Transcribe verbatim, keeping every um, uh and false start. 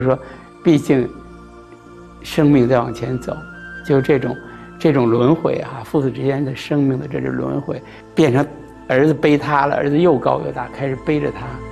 说，毕竟生命在往前走，就这种这种轮回啊，父子之间的生命的这种轮回，变成儿子背他了，儿子又高又大，开始背着他。